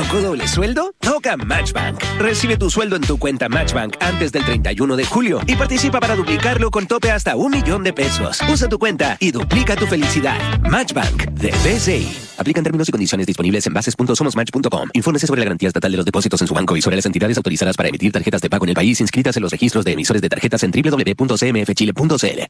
¿Tocó doble sueldo? Toca Matchbank. Recibe tu sueldo en tu cuenta Matchbank antes del 31 de julio y participa para duplicarlo con tope hasta $1,000,000. Usa tu cuenta y duplica tu felicidad. Matchbank de BCI. Aplican términos y condiciones disponibles en bases.somosmatch.com. Infórmese sobre la garantía estatal de los depósitos en su banco y sobre las entidades autorizadas para emitir tarjetas de pago en el país inscritas en los registros de emisores de tarjetas en www.cmfchile.cl.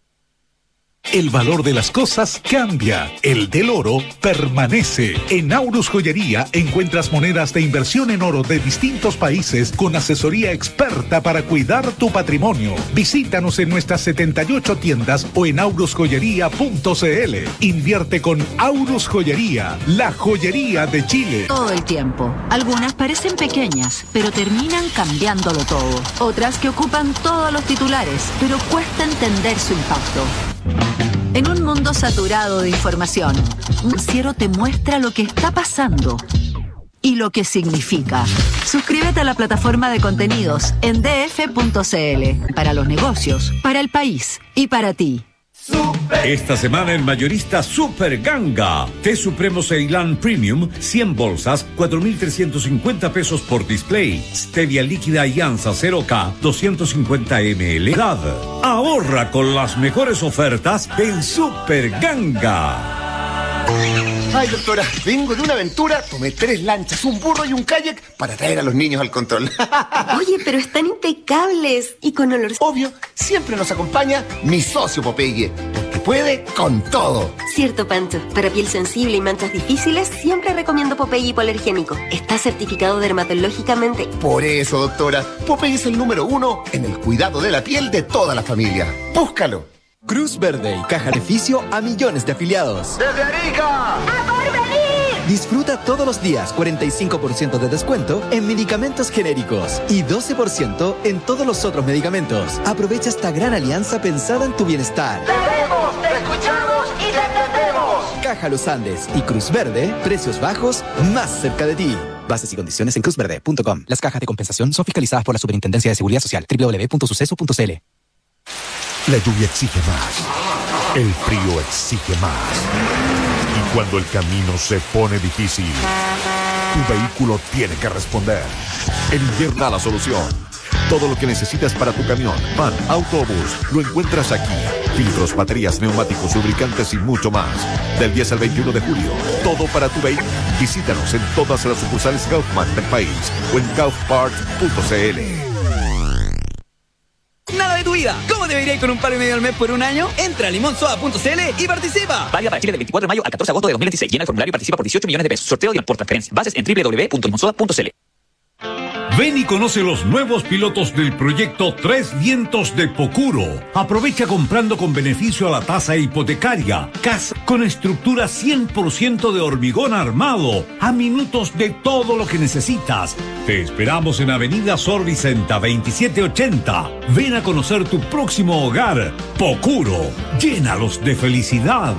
El valor de las cosas cambia. El del oro permanece. En Aurus Joyería encuentras monedas de inversión en oro de distintos países con asesoría experta para cuidar tu patrimonio. Visítanos en nuestras 78 tiendas o en aurusjoyería.cl. Invierte con Aurus Joyería, la joyería de Chile. Todo el tiempo. Algunas parecen pequeñas, pero terminan cambiándolo todo. Otras que ocupan todos los titulares, pero cuesta entender su impacto. En un mundo saturado de información, un noticiero te muestra lo que está pasando y lo que significa. Suscríbete a la plataforma de contenidos en df.cl para los negocios, para el país y para ti. Esta semana en Mayorista Super Ganga. Té Supremo Ceilán Premium, 100 bolsas, 4.350 pesos por display. Stevia líquida Ianza 0K, 250 ml. Ahorra con las mejores ofertas en Super Ganga. Ay, doctora, vengo de una aventura, tomé 3 lanchas, un burro y un kayak para traer a los niños al control. Oye, pero están impecables y con olor. Obvio, siempre nos acompaña mi socio Popeye, porque puede con todo. Cierto, Pancho. Para piel sensible y manchas difíciles, siempre recomiendo Popeye hipoalergénico. Está certificado dermatológicamente. Por eso, doctora, Popeye es el número 1 en el cuidado de la piel de toda la familia. Búscalo. Cruz Verde y Caja de Fisio a millones de afiliados. ¡Desde Arica! ¡A Porvenir! Disfruta todos los días 45% de descuento en medicamentos genéricos y 12% en todos los otros medicamentos. Aprovecha esta gran alianza pensada en tu bienestar. ¡Te vemos, te escuchamos y te entendemos! Caja Los Andes y Cruz Verde, precios bajos más cerca de ti. Bases y condiciones en cruzverde.com. Las cajas de compensación son fiscalizadas por la Superintendencia de Seguridad Social. www.suceso.cl. La lluvia exige más. El frío exige más. Y cuando el camino se pone difícil, tu vehículo tiene que responder. El invierno da la solución. Todo lo que necesitas para tu camión, van, autobús, lo encuentras aquí. Filtros, baterías, neumáticos, lubricantes y mucho más. Del 10 al 21 de julio, todo para tu vehículo. Visítanos en todas las sucursales Kaufman del país o en kaufparts.cl. Nada de tu vida. ¿Cómo debería ir con un palo y medio al mes por un año? Entra a limonsoda.cl y participa. Válida para Chile del 24 de mayo al 14 de agosto de 2026. Llena el formulario y participa por 18 millones de pesos. Sorteo por transferencia. Bases en www.limonsoda.cl. Ven y conoce los nuevos pilotos del proyecto Tres Vientos de Pocuro. Aprovecha comprando con beneficio a la tasa hipotecaria. Casa con estructura 100% de hormigón armado. A minutos de todo lo que necesitas. Te esperamos en Avenida Sor Vicenta 2780. Ven a conocer tu próximo hogar. Pocuro. Llénalos de felicidad.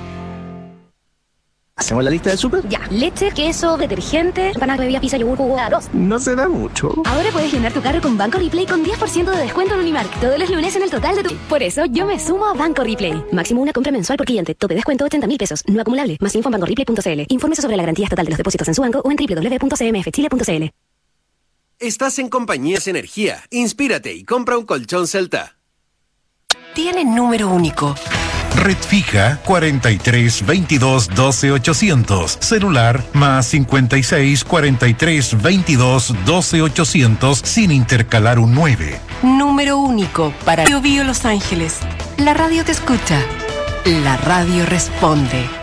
¿Hacemos la lista del súper? Ya. Leche, queso, detergente, empanadas, bebida, pizza, yogur, jugo, arroz. No se da mucho. Ahora puedes llenar tu carro con Banco Replay con 10% de descuento en Unimark todos los lunes en el total de tu... Por eso yo me sumo a Banco Replay. Máximo una compra mensual por cliente. Tope descuento 80.000 pesos. No acumulable. Más info en bancoreplay.cl. Infórmese sobre la garantía estatal de los depósitos en su banco o en www.cmfchile.cl. Estás en Compañías Energía. Inspírate y compra un colchón Celta. Tiene número único. Red fija 43 22 12 800. Celular más 56 43 22 12 800 sin intercalar un 9. Número único para Bio Bio Los Ángeles. La radio te escucha. La radio responde.